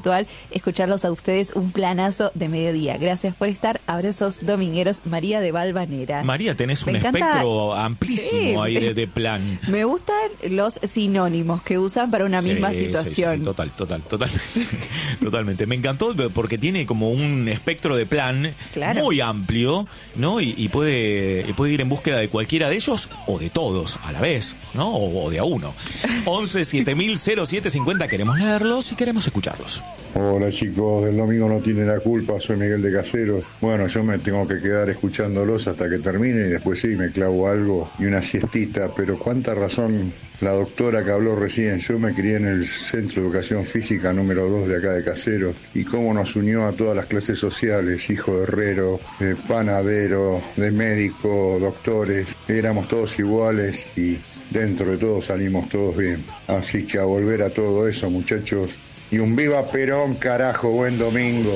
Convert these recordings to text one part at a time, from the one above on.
virtual, escucharlos a ustedes, un planazo de mediodía. Gracias por estar. Abrazos domingueros, María de Valvanera. María, tenés un espectro amplísimo ahí de plan. Me gustan los sinónimos que usan para una misma situación. Sí, totalmente. Me encantó porque tiene como un espectro de plan muy amplio, ¿no? Y puede ir en búsqueda de cualquiera de ellos o de todos a la vez, ¿no? O de a uno. 11 7000 0750, queremos leerlos y queremos escucharlos. Hola chicos, el domingo no tiene la culpa, soy Miguel de Caseros. Bueno, yo me tengo que quedar escuchándolos hasta que termine y después sí me clavo algo y una siestita, pero cuánta razón la doctora que habló recién. Yo me crié en el Centro de Educación Física número 2 de acá de Caseros y cómo nos unió a todas las clases sociales, hijo de herrero, de panadero, de médico, doctores, éramos todos iguales y dentro de todo salimos todos bien. Así que a volver a todo eso, muchachos. Y un viva Perón, carajo, buen domingo.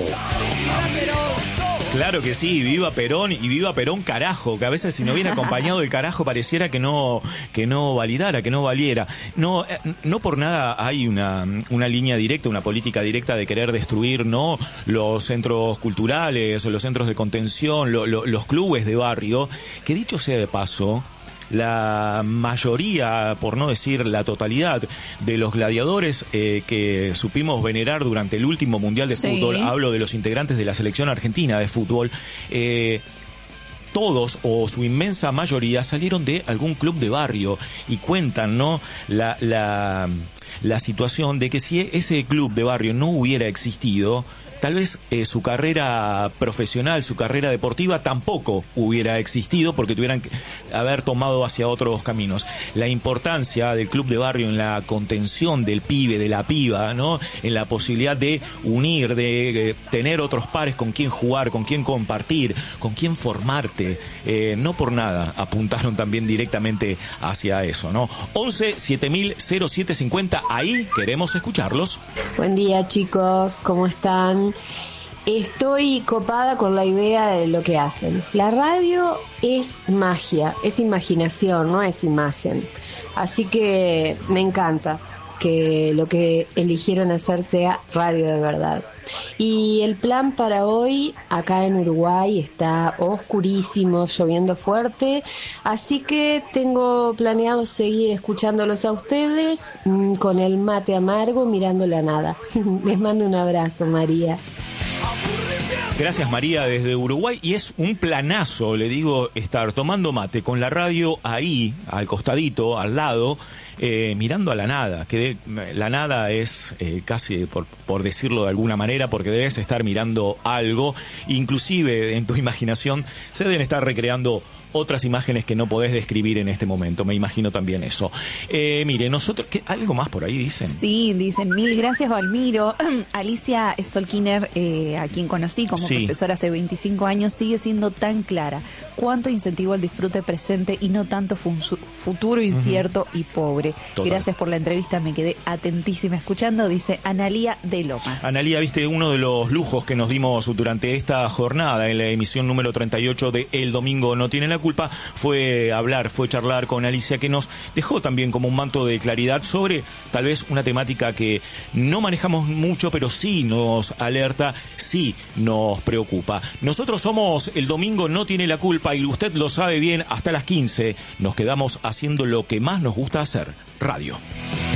Claro que sí, viva Perón y viva Perón, carajo, que a veces si no viene acompañado el carajo pareciera que no validara, que no valiera. No por nada hay una línea directa, una política directa de querer destruir, ¿no?, los centros culturales, los centros de contención, los clubes de barrio, que dicho sea de paso, la mayoría, por no decir la totalidad, de los gladiadores que supimos venerar durante el último Mundial de Fútbol, hablo de los integrantes de la selección argentina de fútbol, todos o su inmensa mayoría salieron de algún club de barrio y cuentan, ¿no?, la situación de que si ese club de barrio no hubiera existido, tal vez su carrera profesional, su carrera deportiva tampoco hubiera existido porque tuvieran que haber tomado hacia otros caminos. La importancia del club de barrio en la contención del pibe, de la piba, ¿no?, en la posibilidad de unir, de tener otros pares con quien jugar, con quien compartir, con quien formarte. No por nada apuntaron también directamente hacia eso, ¿no? 11 7000 0750, ahí queremos escucharlos. Buen día, chicos, ¿cómo están? Estoy copada con la idea de lo que hacen. La radio es magia, es imaginación, no es imagen. Así que me encanta que lo que eligieron hacer sea radio de verdad. Y el plan para hoy acá en Uruguay está oscurísimo, lloviendo fuerte, así que tengo planeado seguir escuchándolos a ustedes con el mate amargo mirando la nada. Les mando un abrazo, María. Gracias, María, desde Uruguay, y es un planazo, le digo, estar tomando mate con la radio ahí, al costadito, al lado, mirando a la nada, que la nada es casi, por decirlo de alguna manera, porque debes estar mirando algo, inclusive en tu imaginación se deben estar recreando otras imágenes que no podés describir en este momento. Me imagino también eso. Mire, nosotros... ¿Algo más por ahí dicen? Sí, dicen, mil gracias, Valmiro. Alicia Stolkiner, a quien conocí como profesora hace 25 años, sigue siendo tan clara. Cuánto incentivo al disfrute presente y no tanto futuro incierto y pobre. Total. Gracias por la entrevista, me quedé atentísima escuchando, dice Analía de Lomas. Analía, viste, uno de los lujos que nos dimos durante esta jornada en la emisión número 38 de El Domingo No Tiene la Culpa fue charlar con Alicia, que nos dejó también como un manto de claridad sobre tal vez una temática que no manejamos mucho, pero sí nos alerta, sí nos preocupa. Nosotros somos El Domingo No Tiene la Culpa y usted lo sabe bien, hasta las 15 nos quedamos haciendo lo que más nos gusta hacer, radio.